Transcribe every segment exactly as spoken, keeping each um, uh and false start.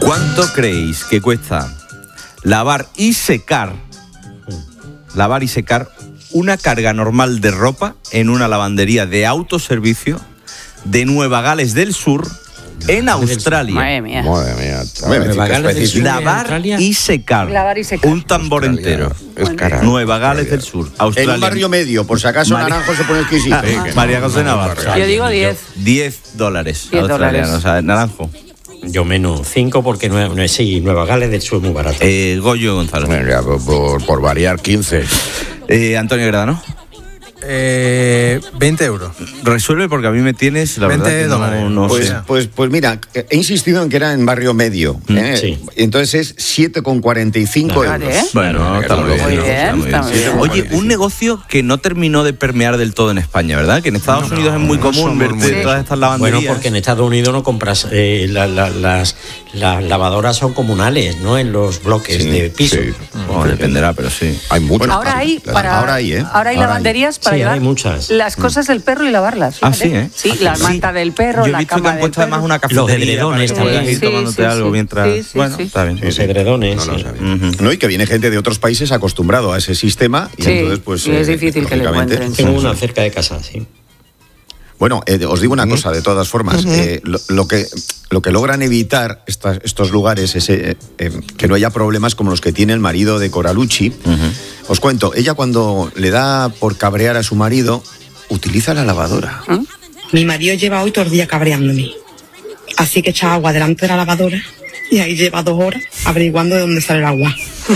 ¿Cuánto creéis que cuesta lavar y secar, lavar y secar una carga normal de ropa en una lavandería de autoservicio de Nueva Gales del Sur, en Australia? Madre mía. Madre mía. Nueva Gales del Sur, Lavar y secar. Lavar y secar. Un tambor Australia. entero. Es cara. Nueva Gales del Sur, Australia. En un barrio medio, por si acaso María- Naranjo se pone exquisito. Ah, María José Navarro. Yo digo diez. diez dólares diez australianos. dólares. O sea, Naranjo. Yo menos cinco porque no, no, sí, Nueva Gales del Sur es muy barato. Eh, Goyo González. Venga, por, por, por variar, quince. Eh, Antonio Gradano. Eh, veinte euros. Resuelve porque a mí me tienes, la veinte verdad que no, dólares. no Pues, sé. pues, pues mira, he insistido en que era en barrio medio. ¿eh? Sí. Entonces es siete con cuarenta y cinco Vale, euros. ¿eh? Bueno, Venga, está que muy no bien. lo Muy veo. bien, está muy está bien. muy bien. Oye, un negocio que no terminó de permear del todo en España, ¿verdad? Que en Estados No, Unidos es muy no común somos verte muy- todas estas lavanderías. Bueno, porque en Estados Unidos no compras, eh, la- la- las, las lavadoras son comunales, ¿no? En los bloques Sí, de piso. sí. Bueno, dependerá, pero sí. Hay muchos. Bueno, ahora hay para ahora hay, ¿eh? ahora hay lavanderías para Sí, llevar hay muchas. las cosas del perro y lavarlas. Ah, fíjate. sí, ¿eh? Sí, Ah, la sí. manta del perro, Yo he la visto que cama han del puesto además perro. una cafetería edredones para que puedas también. ir Sí, tomándote sí, algo sí. mientras... Sí, sí, bueno, sí. está bien. Los edredones. No lo sí. sabía. Ujú. No, y que viene gente de otros países acostumbrado a ese sistema y Sí, entonces pues y es eh, difícil que le lógicamente- encuentren. Tengo una cerca de casa, sí. Bueno, eh, os digo una cosa, de todas formas, eh, lo, lo que lo que logran evitar estas- estos lugares es eh, eh, que no haya problemas como los que tiene el marido de Coralucci. Os cuento, ella cuando le da por cabrear a su marido, utiliza la lavadora. Mi marido lleva hoy todo el día cabreándome. Así que echa agua delante de la lavadora y ahí lleva dos horas averiguando de dónde sale el agua.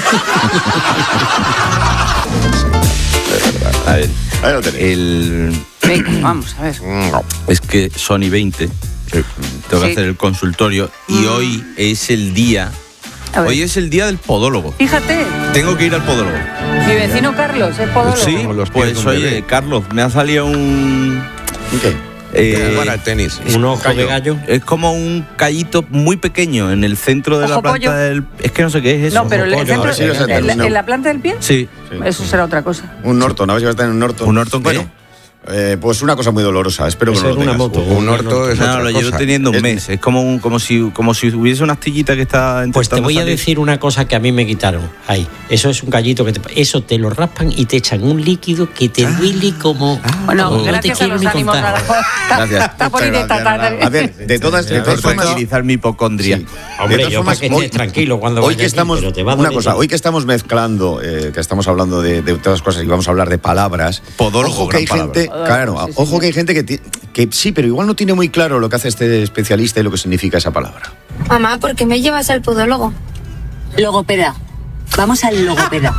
A ver, Ahí lo tenéis. el... Venga, vamos, a ver. Es que Sony veinte, tengo que Sí. hacer el consultorio y Mm. hoy es el día... A ver. Hoy es el día del podólogo. Fíjate, Tengo que ir al podólogo. mi vecino Carlos es podólogo. Sí, Como los pies pues de un oye, bebé. Carlos, me ha salido un... ¿Qué? eh, Jugar al tenis. Un ojo Callo. de gallo. es como un callito muy pequeño en el centro de la Ojo planta pollo. del... Es que no sé qué es eso. No, pero el pollo, centro, a ver si lo sé, en, la, no. en la planta del pie, Sí. eso será otra cosa. Un Norton, a ver si va a estar en un Norton. ¿Un Norton qué? Bueno, eh, pues una cosa muy dolorosa, espero que Eso no es lo una tengas. moto. Un orto es No, otra lo llevo cosa. teniendo un Es- mes. Es como un, como si como si hubiese una astillita que está intentando Pues te voy a salir. decir una cosa que a mí me quitaron. Ahí, eso es un gallito que te, eso te lo raspan y te echan un líquido que te duele como. Bueno, como no te gracias a quiero los ni ánimos. contar. Está, Gracias. está bonita esta Gracias. tarde. A ver, de todas, de Por todas formas, tranquilizar mi hipocondria. Sí. Hombre, De todas yo formas, para que estés tranquilo cuando hoy vaya que allí, estamos pero te va a una doler. cosa, hoy que estamos mezclando, eh, que estamos hablando de, de todas cosas y vamos a hablar de palabras. Podólogo, ojo que hay gran gente, palabra. claro, Podólogo, sí, ojo sí. que hay gente que, ti- que sí, pero igual no tiene muy claro lo que hace este especialista y lo que significa esa palabra. Mamá, ¿por qué me llevas al podólogo? Logopeda. Vamos al logopeda.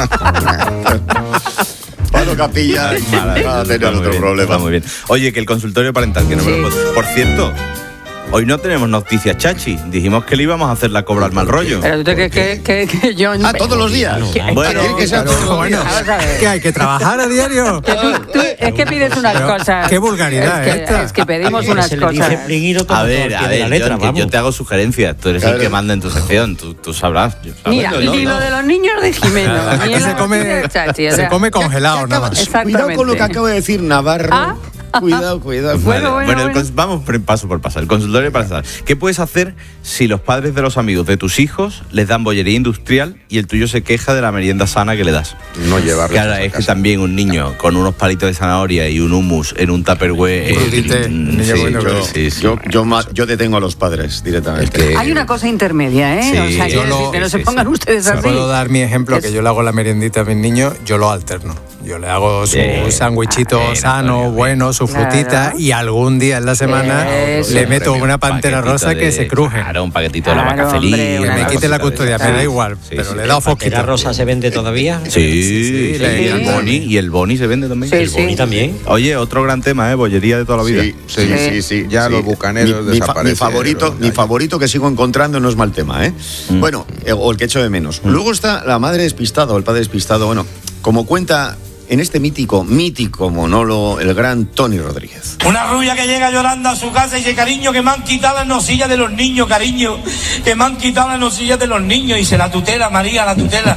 Pablo Capilla va a tener Está muy otro bien, problema. está muy bien. Oye, que el consultorio parental, que no me lo Sí. puedo- Por cierto, hoy no tenemos noticias chachi. Dijimos que le íbamos a hacer la cobra al mal rollo. Pero tú te crees que, que, que yo... Ah, todos los días. No, Que- Bueno, ¿Quiere que sea todos los Bueno, días? Vamos a ver. ¿qué hay que trabajar a diario? Que tú- tú- es que pides unas Pero, cosas. qué vulgaridad es que, esta. es que pedimos Que unas se le dice cosas. pliguiro todo A al ver, pie a de la ver, letra, John, que vamos. yo te hago sugerencias. Tú eres Claro. el que manda en tu sección. Tú, tú sabrás. yo sabrás. Mira, no, ni no. lo de los niños de Jimeno. Aquí ni se lo come, de Chachi, o se sea, come congelado, ¿Qué nada acaba- más. Cuidado con lo que Exactamente. acaba de decir Navarro. Ah. Cuidado, cuidado. Bueno, Vale, bueno, el bueno. cons- vamos por paso por paso. El consultorio para estar. ¿Qué puedes hacer si los padres de los amigos de tus hijos les dan bollería industrial y el tuyo se queja de la merienda sana que le das? No llevarle Claro, es que también un niño con unos palitos de zanahoria y un hummus en un tupperware. eh, Crudite, mm, niño sí, bueno, yo, Yo, sí, sí. yo, yo, ma- yo detengo a los padres directamente. Es que- Hay una cosa intermedia, ¿eh? Sí, o sea, yo quiero lo- decir, que no sí, se sí, pongan sí. ustedes Si así. puedo dar mi ejemplo, Es- que yo le hago la meriendita a mis niños, yo lo alterno. Yo le hago su Bien. sándwichito Bien, sano, Antonio, bien. bueno, su Claro. frutita, y algún día en la semana Eso. le meto Premio. una pantera Paquetito rosa que de- se cruje. Claro, un paquetito de la Claro, vaca feliz. hombre, Que una me quite la cosita de custodia, esas. me da igual, Sí, pero sí. le he dado ¿La foquito. rosa se vende todavía? Sí, sí, sí, la- y el boni, y el boni se vende también. Sí, El sí. boni también. Oye, otro gran tema, ¿eh? Bollería de toda la vida. Sí, sí, sí, sí. Ya sí. los bucaneros mi, mi, fa- mi desaparecieron, favorito, mi gallo. favorito que sigo encontrando no es mal tema, ¿eh? Mm. Bueno, eh, o el que echo de menos. Luego está la madre despistada o el padre despistado. Bueno, como cuenta en este mítico, mítico monólogo el gran Tony Rodríguez. Una rubia que llega llorando a su casa y dice, cariño, que me han quitado las nosillas de los niños, cariño, que me han quitado las nosillas de los niños. Y dice, la tutela, María, la tutela.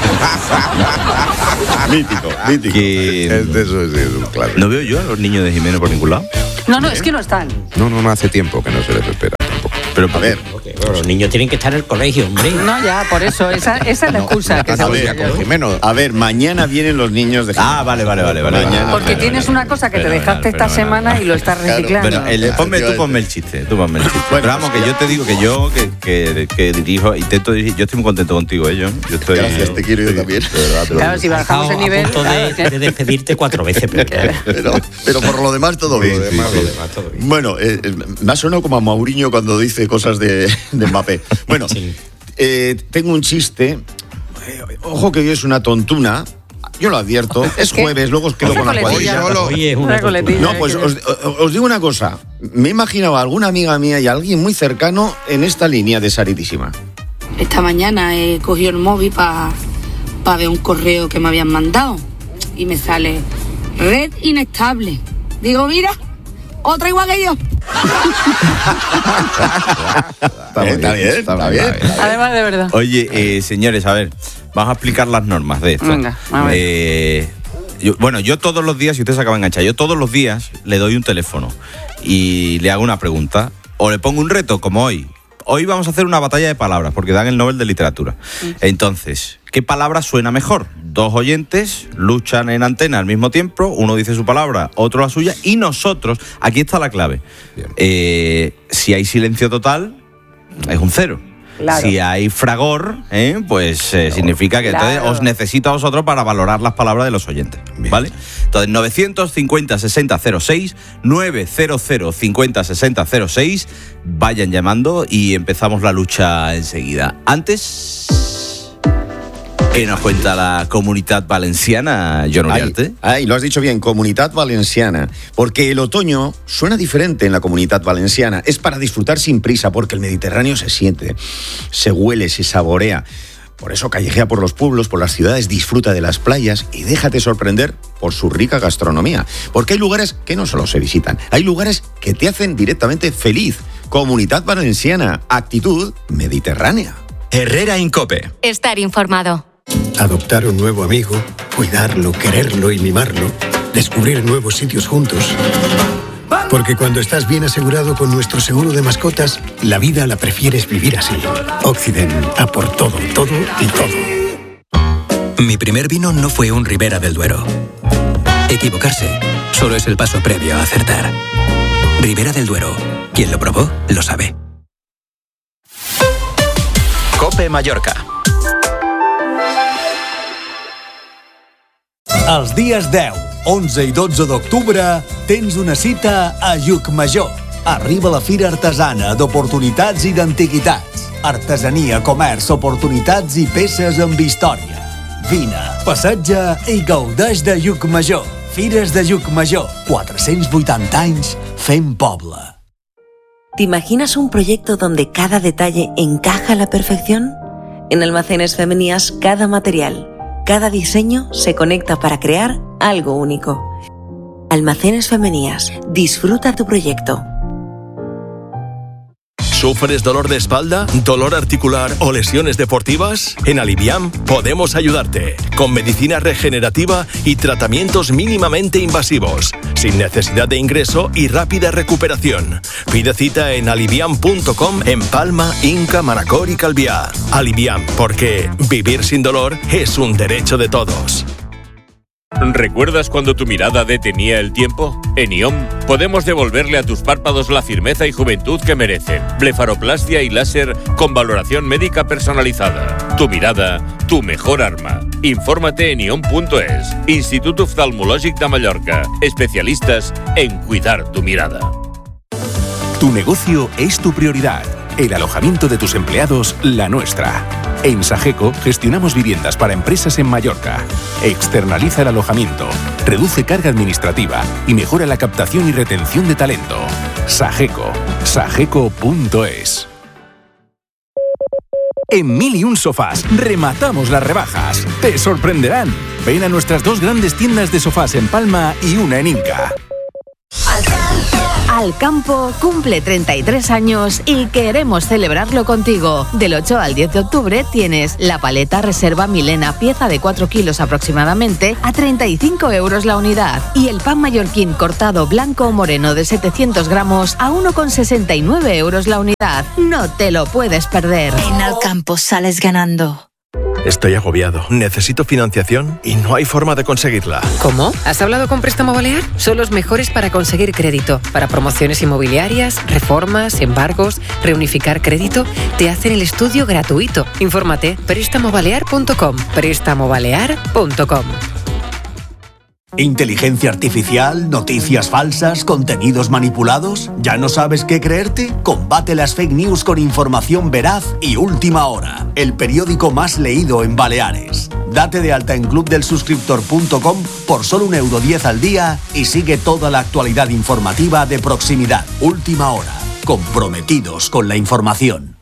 Mítico, mítico. Que Es de eso, sí, es un clásico. no veo yo a los niños de Jimeno por ningún lado. No, no, es que no están. No, no, no hace tiempo que no se les espera tampoco. Pero A ver, Pero los niños tienen que estar en el colegio, hombre. No, ya, por eso, esa, esa es la excusa. que se A busca ver, yo. Jimeno, a ver, mañana vienen los niños de Ah, vale, vale, vale. vale Mañana. Porque vale, tienes vale. una cosa que te Fenomenal, dejaste esta fenomenal. semana y lo estás reciclando. Bueno, el, ponme, tú ponme el chiste, tú ponme el chiste. Bueno, Pero vamos, que yo te digo que yo que, que, que dirijo, intento dirigir, yo estoy muy contento contigo, ¿eh, John? Yo estoy, Gracias, te quiero yo también. De verdad, te lo Claro, digo. si bajamos el nivel. A punto de, de despedirte cuatro veces, pero Pero, pero por lo demás todo bien. Sí, sí, Por lo sí. demás, todo bien. Bueno, eh, eh, me ha sonado como a Mourinho cuando dice cosas de, de Mbappé. Bueno, Sí. eh, tengo un chiste. Eh, ojo que hoy es una tontuna. Yo lo advierto. Es que- jueves, luego os quedo Una con la coletilla. cuadrilla. Oye, es una Una coletilla. No, pues que- os, os digo una cosa. Me imaginaba a alguna amiga mía y a alguien muy cercano en esta línea de Saritísima. Esta mañana he cogido el móvil para pa ver un correo que me habían mandado y me sale red inestable. Digo, mira, otra igual que yo. Está bien, está bien, está bien. Además, de verdad. Oye, eh, señores, a ver, vamos a explicar las normas de esto. Venga, a ver. Eh, yo- bueno, yo todos los días, si usted se acaba de enganchar, yo todos los días le doy un teléfono y le hago una pregunta o le pongo un reto, como hoy. Hoy vamos a hacer una batalla de palabras, porque dan el Nobel de Literatura. Entonces, ¿qué palabra suena mejor? Dos oyentes luchan en antena al mismo tiempo, uno dice su palabra, otro la suya, y nosotros, aquí está la clave. Eh, si hay silencio total, es un cero. Claro. Si hay fragor, ¿eh? pues eh, significa que Claro. entonces os necesito a vosotros para valorar las palabras de los oyentes. ¿Vale? Entonces, novecientos cincuenta sesenta cero seis, novecientos cincuenta sesenta cero seis, vayan llamando y empezamos la lucha enseguida. Antes, ¿qué nos cuenta la Comunitat Valenciana, John Ay, Uriarte? ay, lo has dicho bien, Comunitat Valenciana. Porque el otoño suena diferente en la Comunitat Valenciana. Es para disfrutar sin prisa, porque el Mediterráneo se siente, se huele, se saborea. Por eso callejea por los pueblos, por las ciudades, disfruta de las playas y déjate sorprender por su rica gastronomía. Porque hay lugares que no solo se visitan, hay lugares que te hacen directamente feliz. Comunitat Valenciana, actitud mediterránea. Herrera Incope. Estar informado. Adoptar un nuevo amigo, cuidarlo, quererlo y mimarlo, descubrir nuevos sitios juntos. Porque cuando estás bien asegurado con nuestro seguro de mascotas, la vida la prefieres vivir así. Occident, a por todo, todo y todo. Mi primer vino no fue un Ribera del Duero. Equivocarse solo es el paso previo a acertar. Ribera del Duero. Quien lo probó, lo sabe. Cope Mallorca. Els dies deu, onze i dotze d'octubre tens una cita a Llucmajor. Arriba la Fira Artesana d'Oportunitats i d'Antiguitats. Artesania, comerç, oportunitats i peces amb història. Vine, passeja i gaudeix de Llucmajor. Fires de Llucmajor, quatre-cents vuitanta anys fent poble. ¿Te imaginas un proyecto donde cada detalle encaja a la perfección? En Almacenes Femenías, cada material, cada diseño se conecta para crear algo único. Almacenes Femenías. Disfruta tu proyecto. ¿Sufres dolor de espalda, dolor articular o lesiones deportivas? En Aliviam podemos ayudarte con medicina regenerativa y tratamientos mínimamente invasivos, sin necesidad de ingreso y rápida recuperación. Pide cita en aliviam punto com en Palma, Inca, Manacor y Calviá. Aliviam, porque vivir sin dolor es un derecho de todos. ¿Recuerdas cuando tu mirada detenía el tiempo? En I O M podemos devolverle a tus párpados la firmeza y juventud que merecen. Blefaroplastia y láser con valoración médica personalizada. Tu mirada, tu mejor arma. Infórmate en iom punto es. Instituto Oftalmològic de Mallorca. Especialistas en cuidar tu mirada. Tu negocio es tu prioridad. El alojamiento de tus empleados, la nuestra. En Sageco gestionamos viviendas para empresas en Mallorca. Externaliza el alojamiento, reduce carga administrativa y mejora la captación y retención de talento. Sageco. Sageco punto es. En Mil y Un Sofás rematamos las rebajas. Te sorprenderán. Ven a nuestras dos grandes tiendas de sofás en Palma y una en Inca. Alcampo cumple treinta y tres años y queremos celebrarlo contigo. Del ocho al diez de octubre tienes la paleta Reserva Milena, pieza de cuatro kilos aproximadamente, a treinta y cinco euros la unidad. Y el pan mallorquín cortado blanco o moreno de setecientos gramos a uno con sesenta y nueve euros la unidad. No te lo puedes perder. En Alcampo sales ganando. Estoy agobiado. Necesito financiación y no hay forma de conseguirla. ¿Cómo? ¿Has hablado con Préstamo Balear? Son los mejores para conseguir crédito. Para promociones inmobiliarias, reformas, embargos, reunificar crédito. Te hacen el estudio gratuito. Infórmate. préstamo balear punto com. préstamo balear punto com. ¿Inteligencia artificial, noticias falsas, contenidos manipulados? ¿Ya no sabes qué creerte? Combate las fake news con información veraz y Última Hora, el periódico más leído en Baleares. Date de alta en club del suscriptor punto com por solo un euro diez al día y sigue toda la actualidad informativa de proximidad. Última Hora, comprometidos con la información.